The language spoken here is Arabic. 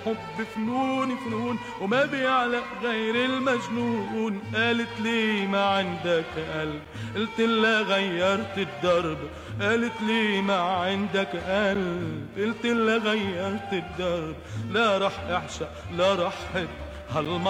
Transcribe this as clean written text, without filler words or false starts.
حب فنون فنون وما بيعلق غير المجنون. قالت لي ما عندك قلب، قلت لها غيرت الدرب. قالت لي ما عندك قلب، قلت لها غيرت الدرب. لا رح اعشق لا رح حب